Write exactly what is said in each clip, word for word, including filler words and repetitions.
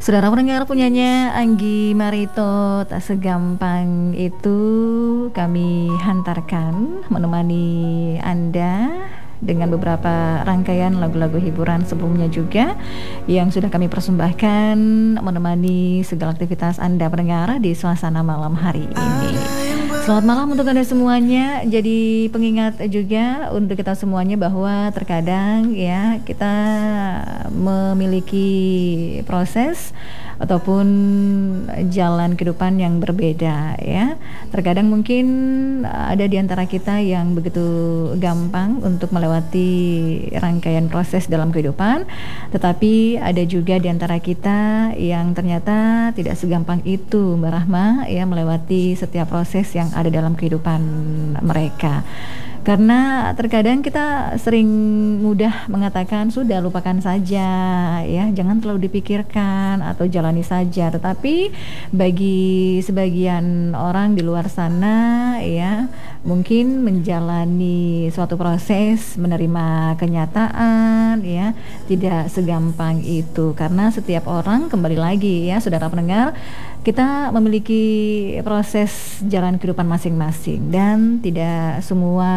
Saudara pendengar, punyanya Anggi Marito, tak segampang itu kami hantarkan menemani Anda dengan beberapa rangkaian lagu-lagu hiburan sebelumnya juga yang sudah kami persembahkan menemani segala aktivitas Anda pendengar di suasana malam hari ini. Selamat malam untuk Anda semuanya. Jadi pengingat juga untuk kita semuanya bahwa terkadang ya kita memiliki proses ataupun jalan kehidupan yang berbeda ya. Terkadang mungkin ada di antara kita yang begitu gampang untuk melewati rangkaian proses dalam kehidupan, tetapi ada juga di antara kita yang ternyata tidak segampang itu Mbak Rahma ya melewati setiap proses yang ada dalam kehidupan mereka. Karena terkadang kita sering mudah mengatakan sudah lupakan saja ya, jangan terlalu dipikirkan atau jalani saja. Tetapi bagi sebagian orang di luar sana ya, mungkin menjalani suatu proses, menerima kenyataan ya, tidak segampang itu. Karena setiap orang, kembali lagi ya saudara pendengar, kita memiliki proses jalan kehidupan masing-masing dan tidak semua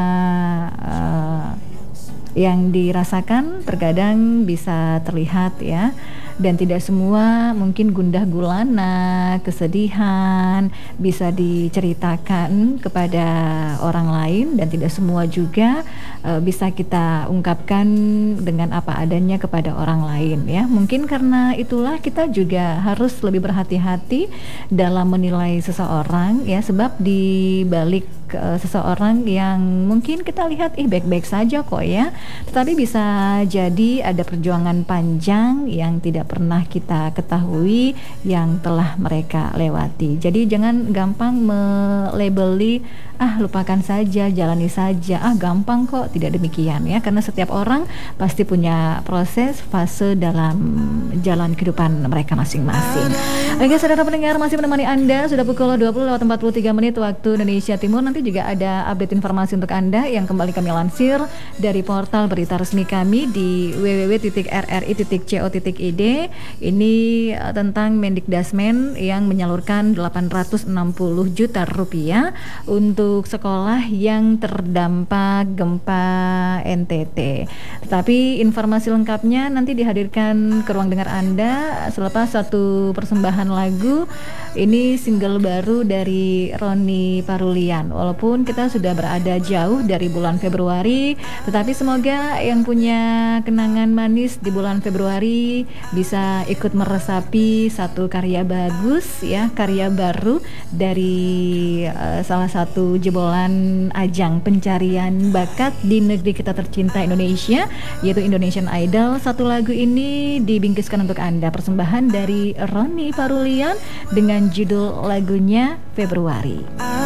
uh, yang dirasakan terkadang bisa terlihat ya, dan tidak semua mungkin gundah gulana, kesedihan bisa diceritakan kepada orang lain, dan tidak semua juga uh, bisa kita ungkapkan dengan apa adanya kepada orang lain ya. Mungkin karena itulah kita juga harus lebih berhati-hati dalam menilai seseorang ya, sebab di balik uh, seseorang yang mungkin kita lihat ih baik-baik saja kok ya, tetapi bisa jadi ada perjuangan panjang yang tidak pernah kita ketahui yang telah mereka lewati. Jadi jangan gampang melabeli ah lupakan saja, jalani saja, ah gampang kok. Tidak demikian ya, karena setiap orang pasti punya proses fase dalam jalan kehidupan mereka masing-masing. Oke saudara pendengar, masih menemani Anda, sudah pukul dua puluh lewat empat puluh tiga menit waktu Indonesia Timur. Nanti juga ada update informasi untuk Anda yang kembali kami lansir dari portal berita resmi kami di w w w titik r r i titik co titik i d. Ini uh, tentang Mendikdasmen yang menyalurkan delapan ratus enam puluh juta rupiah untuk sekolah yang terdampak gempa N T T. Tetapi informasi lengkapnya nanti dihadirkan ke ruang dengar Anda selepas satu persembahan lagu. Ini single baru dari Roni Parulian. Walaupun kita sudah berada jauh dari bulan Februari, tetapi semoga yang punya kenangan manis di bulan Februari bisa ikut meresapi satu karya bagus ya, karya baru dari uh, salah satu jebolan ajang pencarian bakat di negeri kita tercinta Indonesia, yaitu Indonesian Idol. Satu lagu ini dibingkiskan untuk Anda, persembahan dari Roni Parulian dengan judul lagunya Februari.